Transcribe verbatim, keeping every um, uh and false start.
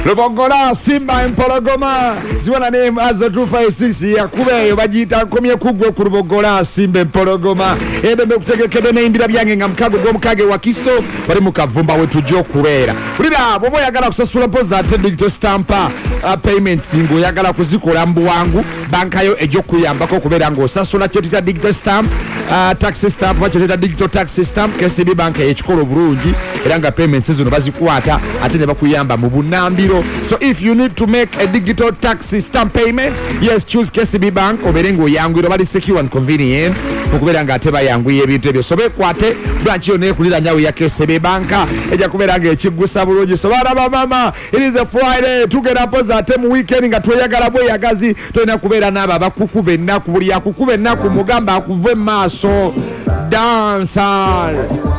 Lubogola Simba Empologoma ziwana name as two five six yakubeyo bagita nkomye kugwe ku Lubogola Simba Empologoma edembe kutegekede ne imbira byange nga mkago go mkage wa Kiso bali mu kavumba wetu jo kubeera ulira bobo yagala kusasula poza ate digital stampa uh, payments ngo yagala kuzikola mbu wangu bankayo ejo kuyambako kubeera ngo sasula chetu cha digital stamp uh, tax stamp wacho cha digital tax stamp K C B bank echikolo bulungi era nga payments zino bazikwata ate ne bakuyamba mu bunambiro. So if you need to make a digital tax stamp payment, yes, choose K C B bank oberengo yangu bali secure and convenient okubera nga ateba yangu yebintu ebyo sobe kwate branch yo ne kulira nyawe ya K C B banka eja kubera nga ekigusa bulungi so bana mama it is a Friday tugera poza ate mu weekend nga tweyagala bwe yagazi toina kubera naba bakukube naku buli yakukube naku mugamba akuve maso dancer